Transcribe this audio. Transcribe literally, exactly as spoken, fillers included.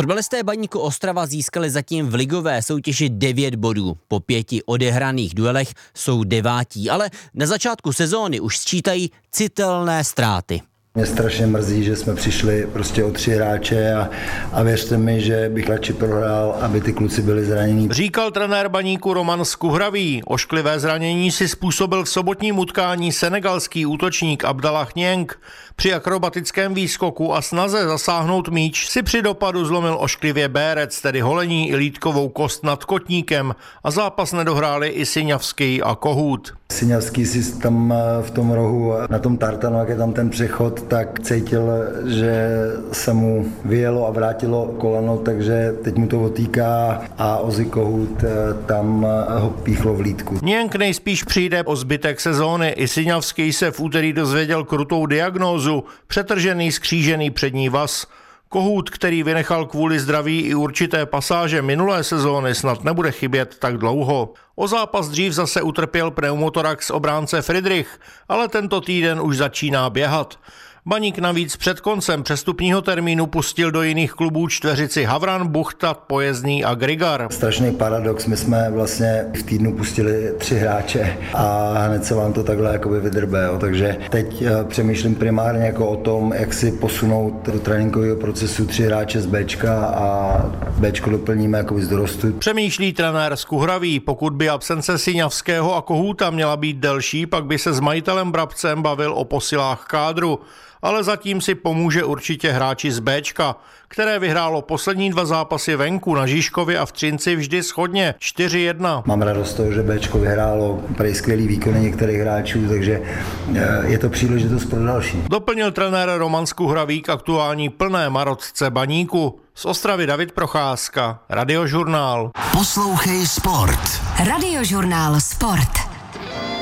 Fotbalisté Baníku Ostrava získali zatím v ligové soutěži devět bodů. Po pěti odehraných duelech jsou devátí, ale na začátku sezóny už sčítají citelné ztráty. Mě strašně mrzí, že jsme přišli prostě o tři hráče a, a věřte mi, že bych radši prohrál, aby ty kluci byli zranění. Říkal trenér Baníku Roman Skuhravý. Ošklivé zranění si způsobil v sobotním utkání senegalský útočník Abdallah Niang. Při akrobatickém výskoku a snaze zasáhnout míč si při dopadu zlomil ošklivě bérec, tedy holení i lítkovou kost nad kotníkem, a zápas nedohráli i Syňavský a Kohút. Syňavský si tam v tom rohu, na tom tartanu, jak je tam ten přechod, tak cítil, že se mu vyjelo a vrátilo koleno, takže teď mu to otýká a Ozzy Kohút tam ho píchlo v lítku. Niang nejspíš přijde o zbytek sezóny. I Syňavský se v úterý dozvěděl krutou diagnózu, přetržený skřížený přední vaz. Kohút, který vynechal kvůli zdraví i určité pasáže minulé sezóny, snad nebude chybět tak dlouho. O zápas dřív zase utrpěl pneumotorax obránce Friedrich, ale tento týden už začíná běhat. Baník navíc před koncem přestupního termínu pustil do jiných klubů čtveřici Havran, Buchta, Pojezdný a Grigar. Strašný paradox, my jsme vlastně v týdnu pustili tři hráče a hned se vám to takhle jakoby vydrbe, jo. Takže teď přemýšlím primárně jako o tom, jak si posunout do tréninkového procesu tři hráče z Bčka a Bčko doplníme jakoby z dorostu. Přemýšlí trenér Skuhravý. Pokud by absence Syňavského a Kohúta měla být delší, pak by se s majitelem Brabcem bavil o posilách kádru. Ale zatím si pomůže určitě hráči z Bčka, které vyhrálo poslední dva zápasy venku na Žižkově a v Třinci vždy shodně čtyři jedna. Mám radost toho, že Bčko vyhrálo prej skvělý výkony některých hráčů, takže je to příležitost pro další. Doplnil trenér Roman Skuhravý k aktuální plné marotce Baníku. Z Ostravy David Procházka, Radiožurnál. Poslouchej sport. Radiožurnál Sport.